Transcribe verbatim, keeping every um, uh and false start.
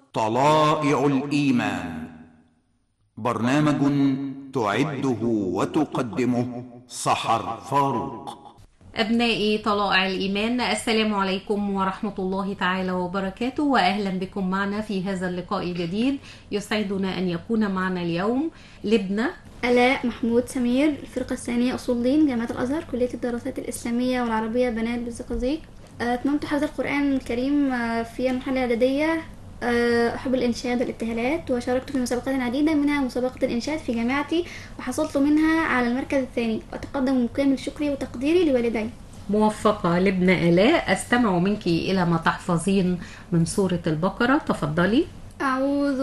طلائع الإيمان، برنامج تعده وتقدمه سحر فاروق. أبنائي طلائع الإيمان، السلام عليكم ورحمة الله تعالى وبركاته، وأهلا بكم معنا في هذا اللقاء الجديد. يسعدنا أن يكون معنا اليوم لبنى آلاء محمود سمير، الفرقة الثانية أصول دين، جامعة الأزهر، كلية الدراسات الإسلامية والعربية بنات بالزقازيق. أتممت حفظ القرآن الكريم في المرحلة الإعدادية. أحب الإنشاد والابتهالات، وشاركت في مسابقات عديدة منها مسابقة الإنشاد في جامعتي، وحصلت منها على المركز الثاني، وأتقدم بكامل شكري وتقديري لوالدي. موفقة لبنى آلاء. أستمع منك إلى ما تحفظين من سورة البقرة، تفضلي. أعوذ